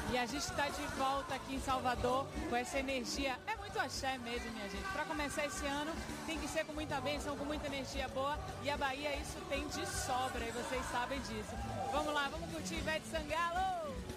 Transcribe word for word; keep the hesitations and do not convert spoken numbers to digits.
E a gente está de volta aqui em Salvador com essa energia. É muito axé mesmo, minha gente. Para começar esse ano, tem que ser com muita bênção, com muita energia boa. E a Bahia isso tem de sobra, e vocês sabem disso. Vamos lá, vamos curtir Ivete Sangalo!